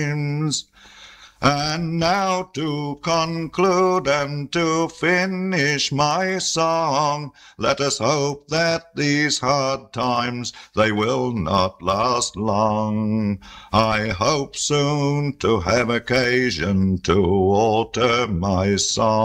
And now to conclude and to finish my song, let us hope that these hard times, they will not last long. I hope soon to have occasion to alter my song.